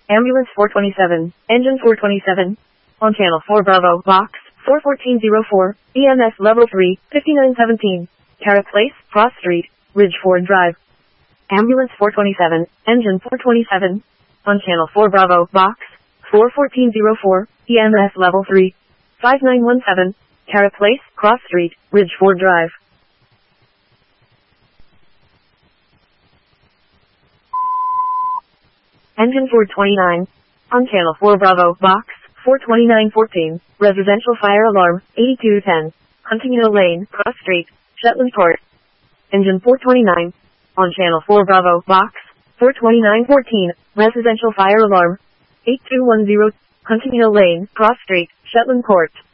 Ambulance 427, Engine 427. On Channel 4 Bravo, Box 41404, EMS Level 3, 5917. Carrot Place, Cross Street, Ridgeford Drive. Ambulance 427, Engine 427. On Channel 4 Bravo, Box 41404, EMS Level 3, 5917. Carrot Place, Cross Street, Ridgeford Drive. Engine 429. On Channel 4 Bravo, Box 42914, Residential Fire Alarm, 8210. Hunting Hill Lane, Cross Street, Shetland Court. Engine 429. On Channel 4 Bravo, Box 42914, Residential Fire Alarm, 8210. Hunting Hill Lane, Cross Street, Shetland Court.